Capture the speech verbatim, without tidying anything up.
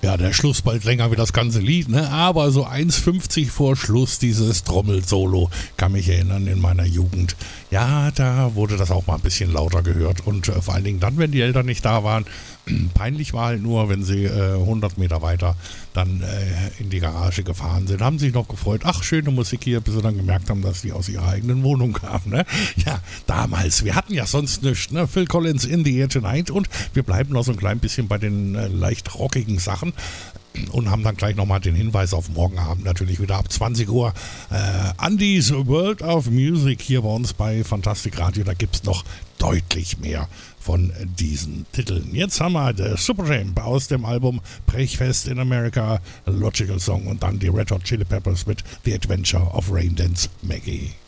Ja, der Schluss bald länger wie das ganze Lied, ne? Aber so eins fünfzig vor Schluss dieses Trommel-Solo, kann mich erinnern in meiner Jugend. Ja, da wurde das auch mal ein bisschen lauter gehört und äh, vor allen Dingen dann, wenn die Eltern nicht da waren. Peinlich war halt nur, wenn sie äh, hundert Meter weiter dann äh, in die Garage gefahren sind. Haben sich noch gefreut, ach, schöne Musik hier, bis sie dann gemerkt haben, dass die aus ihrer eigenen Wohnung kamen. Ne? Ja, damals, wir hatten ja sonst nichts. Ne? Phil Collins, In the Air Tonight, und wir bleiben noch so ein klein bisschen bei den äh, leicht rockigen Sachen. Und haben dann gleich nochmal den Hinweis auf morgen Abend natürlich wieder ab zwanzig Uhr. Äh, Andy's World of Music hier bei uns bei Fantastic Radio. Da gibt es noch deutlich mehr von diesen Titeln. Jetzt haben wir The Supertramp aus dem Album Brechfest in America, Logical Song, und dann die Red Hot Chili Peppers mit The Adventure of Raindance Maggie.